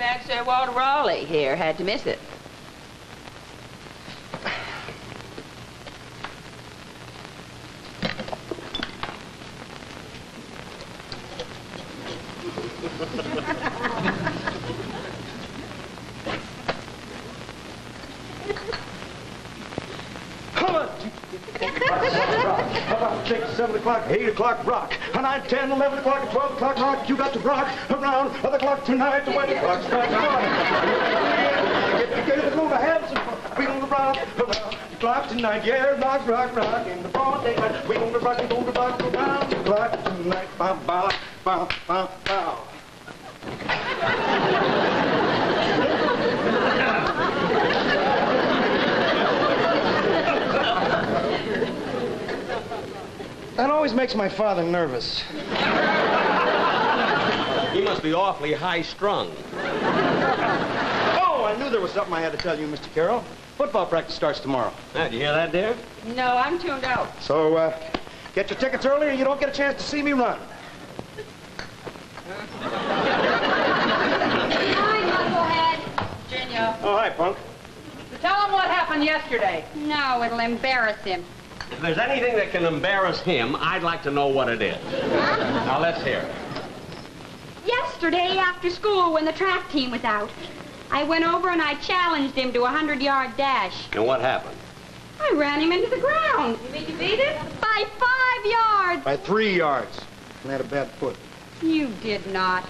back Sir Walter Raleigh here. Had to miss it. Come on. 6, 7 o'clock, 8 o'clock, rock. 9, 10, 11 o'clock, 12 o'clock, rock. You got to rock around the clock tonight. The wedding clock strikes one. We're gonna have some fun. We're gonna rock around the clock tonight. Yeah, rock, rock, rock in the broad daylight. We're gonna rock around the clock tonight. Bow, bow, bow, bow, bow. That always makes my father nervous. He must be awfully high-strung. Oh, I knew there was something I had to tell you, Mr. Carroll. Football practice starts tomorrow. Did you hear that, dear? No, I'm tuned out. So, get your tickets early or you don't get a chance to see me run. Hi, Knucklehead. Virginia. Oh, hi, Punk. Tell him what happened yesterday. No, it'll embarrass him. If there's anything that can embarrass him, I'd like to know what it is. Now, let's hear it. Yesterday after school when the track team was out, I went over and I challenged him to a 100-yard dash. And what happened? I ran him into the ground. You mean you beat it? By 5 yards. By 3 yards. I had a bad foot. You did not.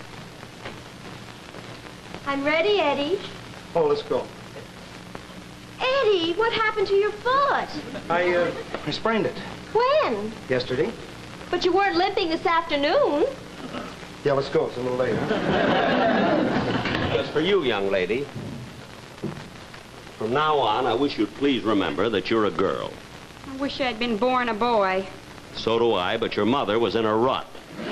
I'm ready, Eddie. Oh, let's go. Eddie, what happened to your foot? I sprained it When? yesterday. But you weren't limping this afternoon. Yeah, let's go. It's a little late, huh? As for you, young lady, from now on, I wish you'd please remember that you're a girl. I wish I'd been born a boy. So do I, but your mother was in a rut.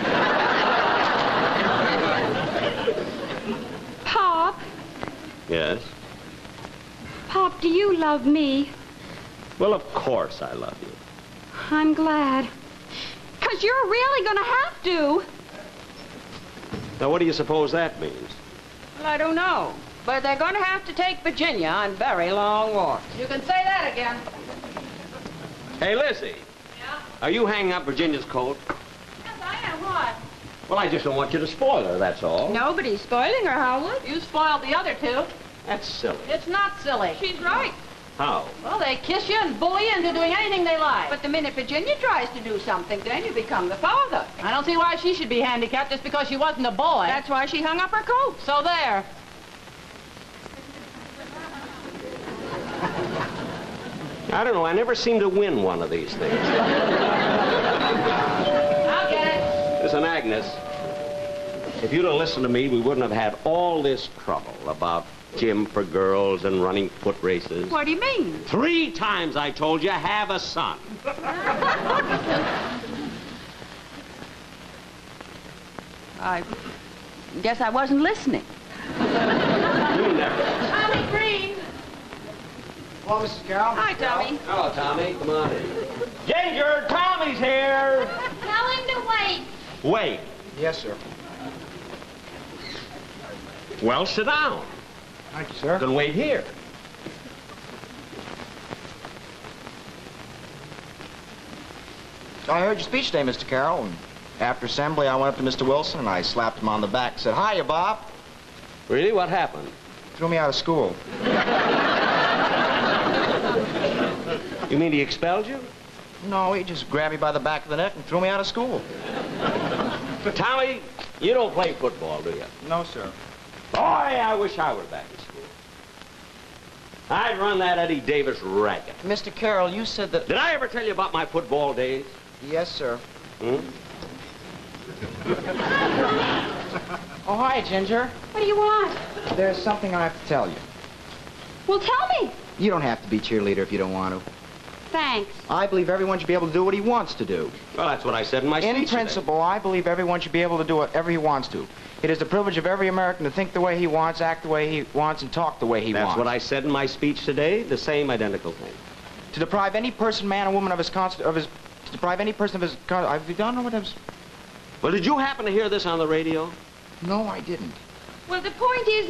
Pop, Yes? Pop, do you love me? Well, of course I love you. I'm glad. 'Cause you're really gonna have to. Now, what do you suppose that means? Well, I don't know. But they're going to have to take Virginia on very long walks. You can say that again. Hey, Lizzie. Yeah? Are you hanging up Virginia's coat? Yes, I am. What? Well, I just don't want you to spoil her, that's all. Nobody's spoiling her, Howard. You spoiled the other two. That's silly. It's not silly. She's right. How? Well, they kiss you and bully you into doing anything they like. But the minute Virginia tries to do something, then you become the father. I don't see why she should be handicapped just because she wasn't a boy. That's why she hung up her coat. So there. I don't know. I never seem to win one of these things. I'll get it. Listen, Agnes, if you'd have listened to me, we wouldn't have had all this trouble about gym for girls and running foot races. What do you mean? 3 times I told you, have a son. I guess I wasn't listening. You never. Tommy Green. Hello, Mrs. Carroll. Hi, Tommy. Hello, Tommy. Come on in. Ginger, Tommy's here. Tell him to wait. Wait. Yes, sir. Well, sit down. Thank you, sir. Then wait here. I heard your speech today, Mr. Carroll, and after assembly, I went up to Mr. Wilson and I slapped him on the back and said, "Hiya, Bob." Really? What happened? Threw me out of school. You mean he expelled you? No, he just grabbed me by the back of the neck and threw me out of school. Tommy, you don't play football, do you? No, sir. Boy, I wish I were back in school. I'd run that Eddie Davis racket. Mr. Carroll, you said that... Did I ever tell you about my football days? Yes, sir. Hmm? Oh, hi, Ginger. What do you want? There's something I have to tell you. Well, tell me. You don't have to be cheerleader if you don't want to. Thanks. I believe everyone should be able to do what he wants to do. Well, that's what I said in my speech In today. principle, I believe everyone should be able to do whatever he wants to. It is the privilege of every American to think the way he wants, act the way he wants, and talk the way he That's wants. what I said in my speech today, the same identical thing. To deprive any person, man or woman, of his to deprive any person of his have you done what I was... Well, did you happen to hear this on the radio? No, I didn't. Well, the point is